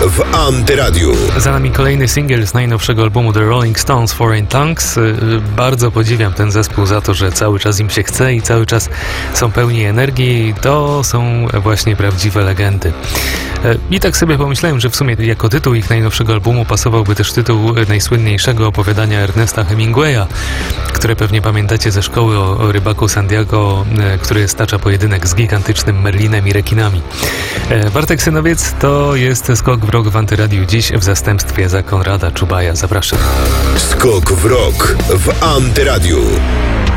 w Antyradiu. Za nami kolejny singiel z najnowszego albumu The Rolling Stones, Foreign Tongues. Bardzo podziwiam ten zespół za to, że cały czas im się chce i cały czas są pełni energii. To są właśnie prawdziwe legendy. I tak sobie pomyślałem, że w sumie jako tytuł ich najnowszego albumu pasowałby też tytuł najsłynniejszego opowiadania Ernesta Hemingwaya, które pewnie pamiętacie ze szkoły o rybaku Santiago, który stacza pojedynek z gigantycznym merlinem i rekinami. Bartek Synowiec, to jest Skok w Rok w Antyradiu, dziś w zastępstwie za Konrada Czubaja. Zapraszam. Skok w Rok w Antyradiu.